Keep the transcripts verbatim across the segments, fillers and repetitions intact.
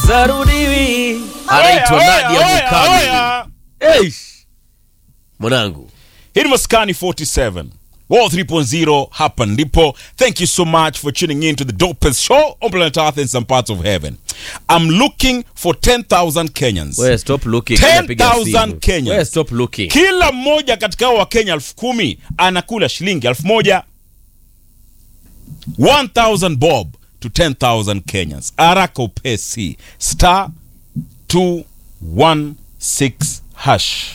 Sarudiwi. Anaitwa Nadia Mukami. Eish. Mwanangu. Hii ni Maskani forty-seven. War three point oh hapa ndipo. Thank you so much for tuning in to the dopest show on planet Earth and some parts of heaven. I'm looking for ten thousand Kenyans. Wewe stop looking. ten thousand Kenyans. Wewe stop looking. Kila mmoja katika wa Kenya elfu kumi anakula shilingi elfu moja. one thousand bob to ten thousand Kenyans. Haraka upesi. Star two one six hash.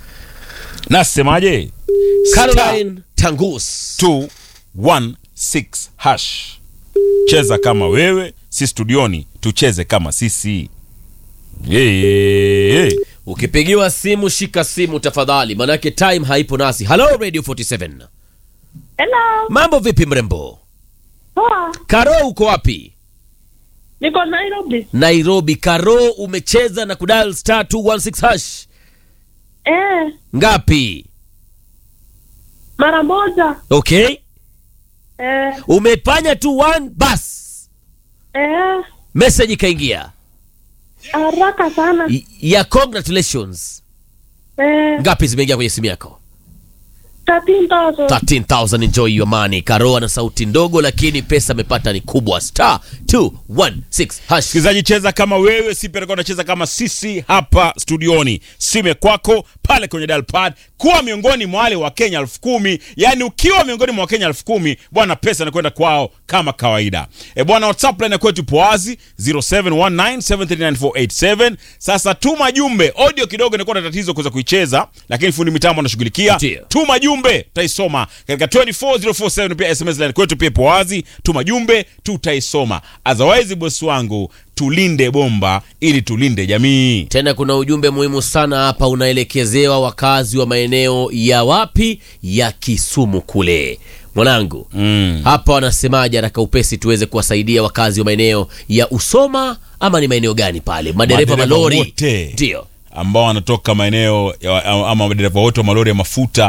Nasemaje? Caroline Tangus two one six hash. Cheza kama wewe, si studioni tucheze kama sisi. Hey, hey. Ukipigiwa simu shika simu tafadhali, manake time haipo nasi. Hello Radio forty-seven. Hello. Mambo vipi mrembo? Poa. Karo uko wapi? Niko Nairobi. Nairobi. Karo, umecheza na kudial star two one six hash Eh, ngapi? mara moja. Okay. Eh, Umefanya tu one bas. eh, Message ikaingia. haraka sana. Y- ya congratulations. Eh, Ngapi zimeingia kwenye simu yako? thirteen thousand. thirteen thousand. Enjoy your money. Karo ana sauti ndogo lakini pesa amepata ni kubwa. Star two one six hash. Kizaji cheza kama wewe, si pia unacheza kama sisi hapa studioni. Sime kwako pale kwenye dial pad, kuwa miongoni mwa wale wa Kenya elfu kumi. Yaani ukiwa miongoni mwa Kenya elfu kumi, bwana pesa inakwenda kwao kama kawaida. E bwana, WhatsApp line kwetu ipo wazi zero seven one nine seven three nine four eight seven. Sasa tuma jumbe. Audio kidogo inakuwa na tatizo kuweza kuicheza, lakini fundi mitambo anashughulikia. Ndio. Tuma jumbe, tutaisoma katika two four zero four seven. Pia S M S line kwetu pia ipo wazi. Tuma jumbe, tutaisoma. Otherwise boss wangu, tulinde bomba ili tulinde jamii. Tena kuna ujumbe muhimu sana hapa unaelekezewa wakazi wa maeneo ya wapi? Ya Kisumu kule. Mwanangu. Mm. Hapa wanasemaje haraka upesi tuweze kuwasaidia wakazi wa maeneo ya Usoma ama ni maeneo gani pale? Madereva Madereva malori. wote. Ndio. Ambao wanatoka maeneo ya- ama madereva wote wa malori ya mafuta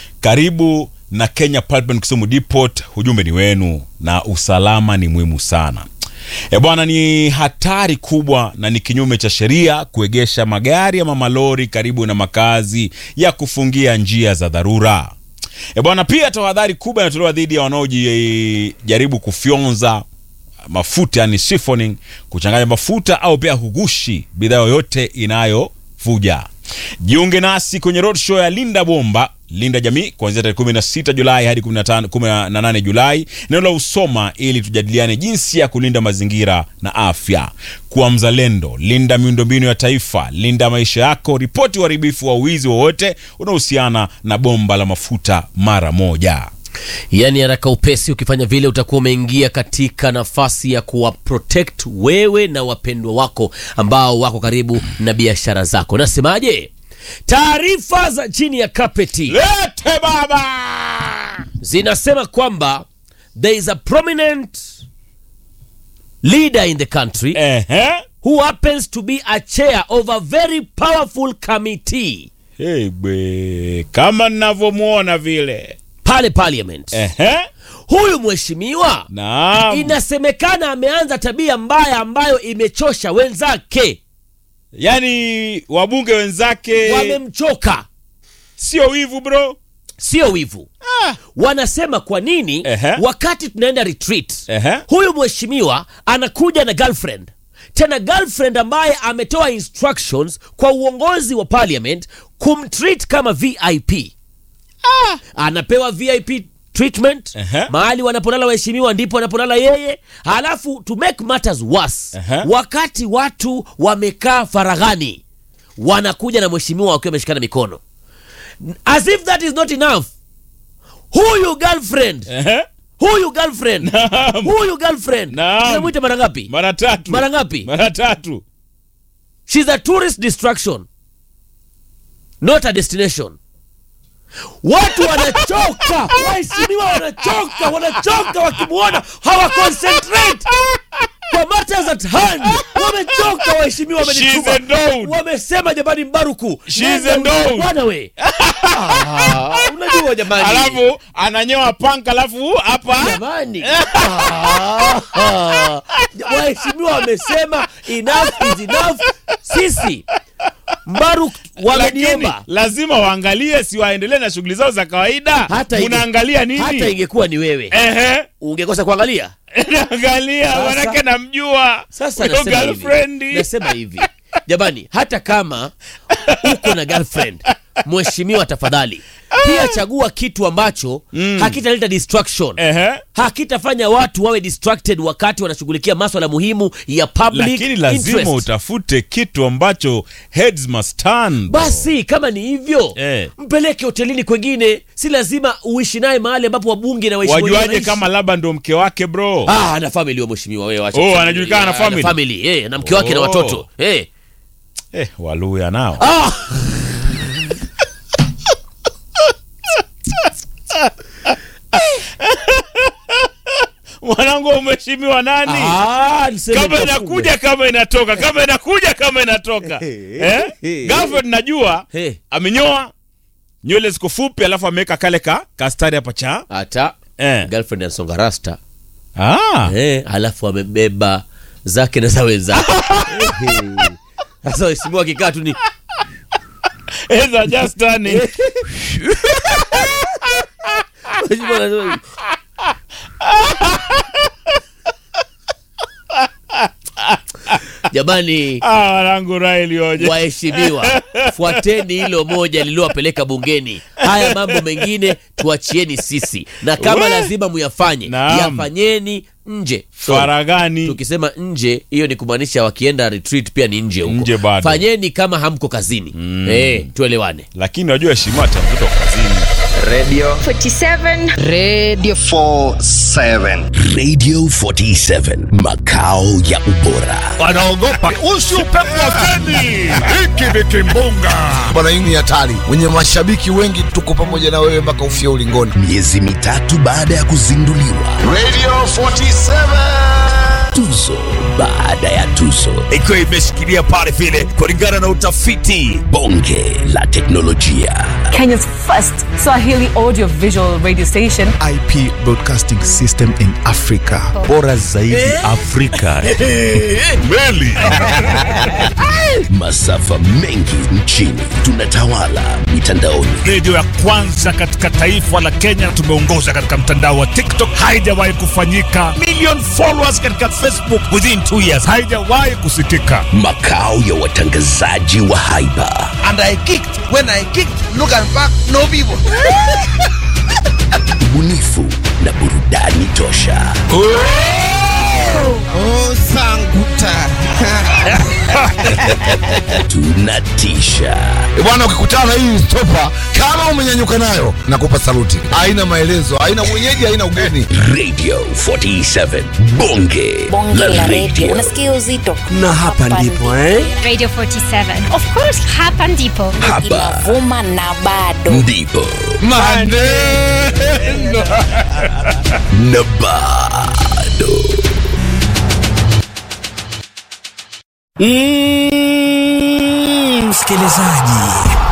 karibu na Kenya Pipeline Kisumu Depot, ujumbe ni wenu na usalama ni muhimu sana. E bwana, ni hatari kubwa na ni kinyume cha sheria kuegesha magari ama malori karibu na makazi ya kufungia njia za dharura. E bwana, pia tahadhari kubwa inatolewa dhidi ya wanaojaribu kufyonza mafuta, yani siphoning, kuchanganya mafuta au pia kugushi bidhaa yoyote inayovuja. Jiunge nasi kwenye road show ya Linda Bomba, Linda Jamii, kuanzia tarehe kumi na sita Julai hadi kumi na tano kumi na nane Julai, eneo la Usoma, ili tujadiliane jinsi ya kulinda mazingira na afya. Kuwa mzalendo, linda miundombinu ya taifa, linda maisha yako, ripoti uharibifu wa uwizi wowote unaohusiana na bomba la mafuta mara moja. Yaani haraka upesi ukifanya vile utakuwa umeingia katika nafasi ya kuwa protect wewe na wapendwa wako ambao wako karibu na biashara zako. Nasemaje? Taarifa za chini ya kapeti Lete baba! zinasema kwamba there is a prominent leader in the country Ehe. who happens to be a chair of a very powerful committee Hey be, kama ninavyomuona vile. pale parliament. Ehe. Huyu mheshimiwa Naam. inasemekana ameanza tabia mbaya ambayo imechosha wenzake. Yaani wabunge wenzake Wamemchoka. sio wivu bro. Sio wivu. Ah. Wanasema kwa nini Ehe. wakati tunaenda retreat Ehe. huyu mheshimiwa anakuja na girlfriend, tena girlfriend ambaye ametoa instructions kwa uongozi wa parliament kumtreat kama V I P. Ah. Anapewa V I P treatment. Ehe. Mahali wanapolala waheshimiwa ndipo wanapolala yeye. Halafu to make matters worse, Ehe. wakati watu wamekaa faraghani wanakuja na mheshimiwa wakiwa wameshikana mikono. As if that is not enough, huyu girlfriend Ehe. huyu girlfriend Naam. huyu girlfriend Naam. tunamwita mara ngapi? Mara tatu. Mara ngapi? Mara tatu. She's a tourist distraction, not a destination. Watu wanachoka, waheshimiwa wanachoka, wanachoka wakimuona, hawa concentrate. Kwa matters at hand wamechoka waheshimiwa, wamenituma, wamesema jamani Mbaruku she's a dog bwana we. Ah, unajua jamani, alafu ananyoa panka alafu hapa jamani. Ah, waheshimiwa wamesema enough is enough. Sisi Mbaruku wameniomba lazima waangalie, si waendelee na shughuli zao za kawaida. Unaangalia nini? Hata ingekuwa ni wewe, ehe, ungekosa kuangalia. Angalia, wanake namjua. Sasa nasema hivi, nasema hivi jamani, hata kama uko na girlfriend, mheshimiwa tafadhali pia chagua kitu ambacho mm. hakitaleta distraction. uh-huh. Hakitafanya watu wawe distracted wakati wanashughulikia masuala muhimu ya public interest. Lakini lazima utafute kitu ambacho heads must turn. Basi kama ni hivyo eh. mpeleke hotelini kwingine, si lazima uishi naye mahali ambapo wabunge na waheshimiwa. Wajuaje kama labda ndo mke wake bro? Ah, ana family wa mheshimiwa wewe, acha. Oh, anajulikana na family. Ana family eh, na mke wake oh. na watoto. Eh. Eh, Waluya nao. Ah. Mwanangu umeheshimiwa nani? Ah, kama inakuja kama inatoka, kama inakuja kama inatoka. Eh? Girlfriend najua hey. amenyoa nywele ziko fupi alafu ameweka kale ka kastari hapa cha. Hata eh. girlfriend anasonga rasta. Ah. Eh, alafu amebeba zake na za wenzake. Sasa heshimiwa kikaa tu ni Eza just turning. Jamani, ah, wanangu Raili oje. Waheshimiwa, fuateni hilo moja lililowapeleka bungeni. Haya mambo mengine tuachieni sisi, na kama we. lazima muyafanye, yafanyeni nje. Faragani. Tukisema nje, hiyo ni kumaanisha wakienda retreat pia ni nje huko. Fanyeni kama hamko kazini. Mm. Eh, tuelewane. Lakini unajua heshima hata mtoto kazini. Radio forty seven Radio forty seven Radio forty seven, makao ya ubora. Wanaogopa usiupepo wa feni. Hiki ni kimbunga. Bwana, hii ni hatari. Wenye mashabiki wengi, tuko pamoja na wewe mpaka ufie ulingoni. Miezi mitatu baada ya kuzinduliwa, Radio forty seven, tuzo baada ya tuzo, ikiwa imeshikilia pale vile kulingana na utafiti. Bonge la teknolojia, Kenya's first Swahili audio visual radio station, I P Broadcasting System in Africa, bora zaidi Afrika. Meli masafa mengi nchini, tunatawala mitandaoni. Radio ya kwanza katika taifa la Kenya, tumeongoza katika mtandao wa TikTok, haijawahi kufanyika. Million followers katika Facebook within two years, haijawahi kusikika. Makao ya watangazaji wa haiba. And I kicked, when I kicked, look and back, no people. Ubunifu na burudani tosha. Oh, sanguta. Tunatisha. E bwana, ukikutana hii stopa kama umenyanyuka nayo, nakupa saluti. Haina maelezo, haina mwenyeji, haina ugeni. Radio forty seven, bonge, bonge la, la radio. radio. Unasikia uzito. Na hapa ndipo eh? Radio forty seven. Of course, hapa ndipo. Hapa inavuma na bado. Ndipo Maneno na bado. Mm, msikilizaji,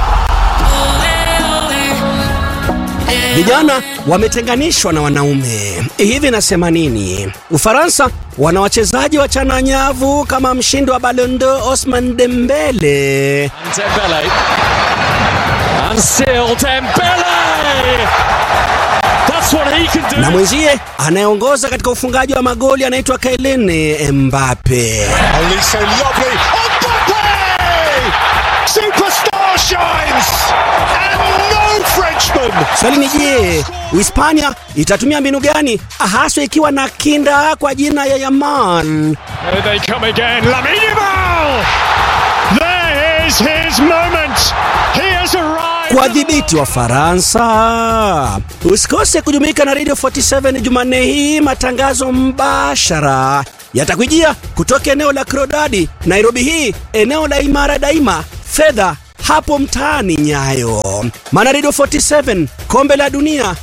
vijana wametenganishwa na wanaume. Hivi nasema nini? Ufaransa wana wachezaji wachana nyavu kama mshindi wa Ballon d'Or Ousmane Dembele. Dembele. And still Dembele. That's what he can do. Na mwenzie anayeongoza katika ufungaji wa magoli anaitwa Kylian Mbappe. Only so lovely. Mbappe! Superstar shines. And no Frenchman. Swali ni je, Uhispania itatumia mbinu gani haswa ikiwa na kinda kwa jina ya Yamal? Here they come again. Lamine Yamal. There is his moment. He has arrived. Kwa dhibiti wa Faransa. Usikose kujumuika na Radio forty seven Jumanne hii, matangazo mbashara yatakujia kutoka eneo la Krodadi, Nairobi hii, eneo la Imara Daima, Fedha hapo mtaani Nyayo. Maana Radio forty seven, kombe la dunia